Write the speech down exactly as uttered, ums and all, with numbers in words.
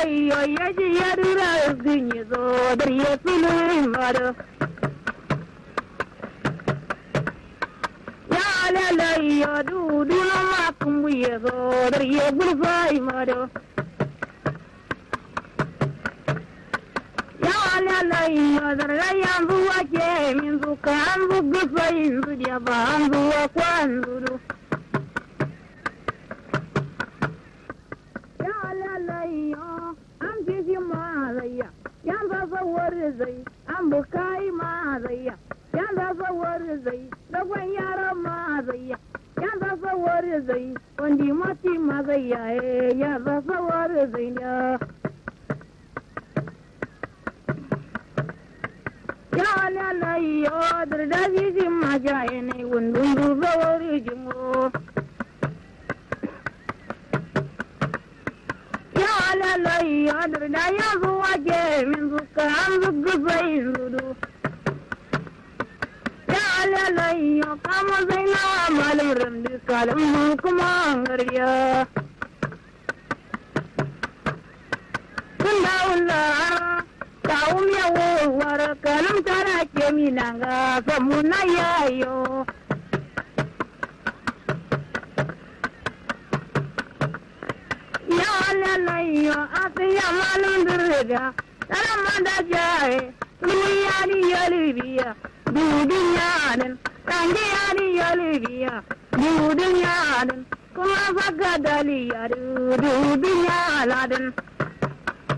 yo ya ji ya dura zinyi zo dar ya filin maro ya lala yo du du no ma kumbu ya zo dar ya bulfai maro ya lala yo dar ya zuwa ke min zuka an bugu sai zu dia ba an zuwa kwan du zai an bukai ma zaiya yan da sawar zai da gwan yara ma zaiya yan da sawar zai wandi mati ma zaiya eh ya da sawar zai ya ya la la yo dar da ji ma ja ne wundun du sawar jimo ya la la yo dar da ya zuwa ke min zuka an zuga sai zudu ya la la yo kama zai na malum ramdi kalam kuma ngariya kunda ulla taum ya wo war kalam tara ke minanga samuna ya yo ya la la yo asiya malum dirga Taramanda jai, Luyani Yalivia, Budinyanan, Tangiani Yalivia, Budinyanan, Kumavaka Dalia, Dudinyalan.